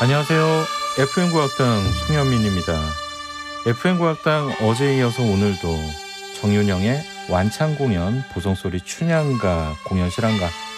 안녕하세요. FM고학당 송현민입니다. FM고학당 어제에 이어서 오늘도 정윤영의 완창 공연, 보성소리 춘향가 공연 실황가